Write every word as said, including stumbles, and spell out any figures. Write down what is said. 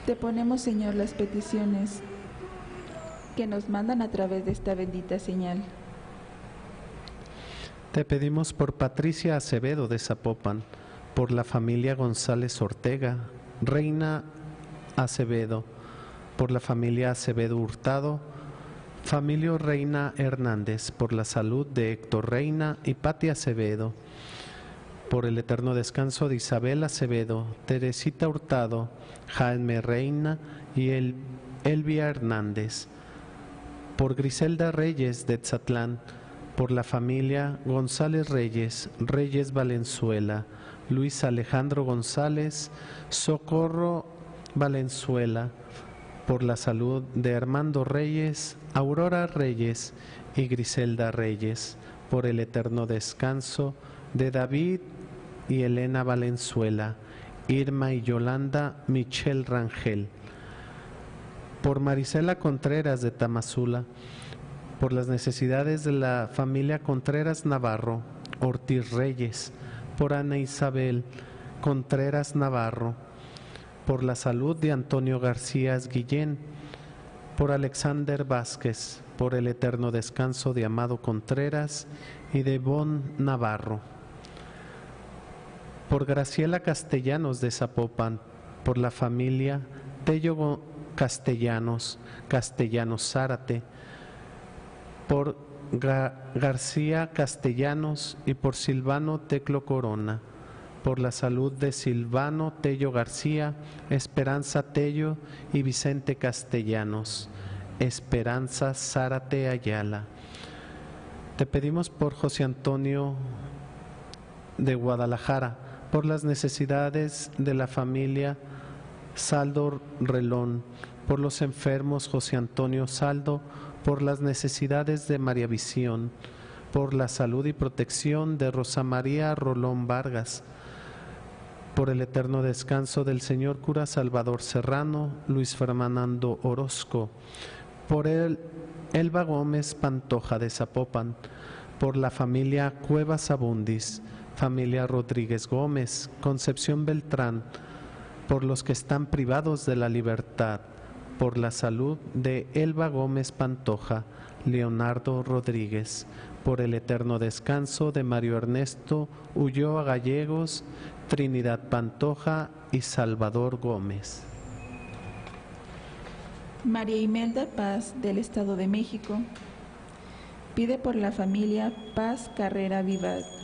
Te ponemos, Señor, las peticiones que nos mandan a través de esta bendita señal. Te pedimos por Patricia Acevedo de Zapopan, por la familia González Ortega, Reina Acevedo, por la familia Acevedo Hurtado, familia Reina Hernández, por la salud de Héctor Reina y Pati Acevedo, por el eterno descanso de Isabel Acevedo, Teresita Hurtado, Jaime Reina y el, Elvia Hernández, por Griselda Reyes de Tzatlán, por la familia González Reyes, Reyes Valenzuela, Luis Alejandro González, Socorro Valenzuela, por la salud de Armando Reyes, Aurora Reyes y Griselda Reyes, por el eterno descanso de David y Elena Valenzuela, Irma y Yolanda Michel Rangel, por Marisela Contreras de Tamazula, por las necesidades de la familia Contreras Navarro, Ortiz Reyes, por Ana Isabel Contreras Navarro, por la salud de Antonio García Guillén, por Alexander Vázquez, por el eterno descanso de Amado Contreras y de Bon Navarro, por Graciela Castellanos de Zapopan, por la familia Tello Castellanos, Castellanos Zárate, por Ga García Castellanos y por Silvano Teclo Corona, por la salud de Silvano Tello García, Esperanza Tello y Vicente Castellanos, Esperanza Zárate Ayala. Te pedimos por José Antonio de Guadalajara, por las necesidades de la familia Saldo Relón, por los enfermos José Antonio Saldo, por las necesidades de María Visión, por la salud y protección de Rosa María Rolón Vargas, por el eterno descanso del señor cura Salvador Serrano, Luis Fernando Orozco, por el Elba Gómez Pantoja de Zapopan, por la familia Cuevas Abundis, familia Rodríguez Gómez, Concepción Beltrán, por los que están privados de la libertad, por la salud de Elba Gómez Pantoja, Leonardo Rodríguez, por el eterno descanso de Mario Ernesto Ulloa Gallegos, Trinidad Pantoja y Salvador Gómez. María Imelda Paz, del Estado de México, pide por la familia Paz Carrera Viva